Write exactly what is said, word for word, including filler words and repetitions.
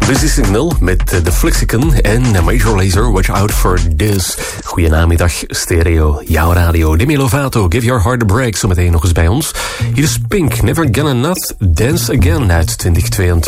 Busy Signal met The Flixicon en Major Lazer, Watch Out For This. Goedenamiddag, Stereo, jouw radio. Demi Lovato, Give Your Heart a Break, zometeen nog eens bij ons. Hier is Pink, Never Gonna Not Dance Again uit twintig tweeëntwintig.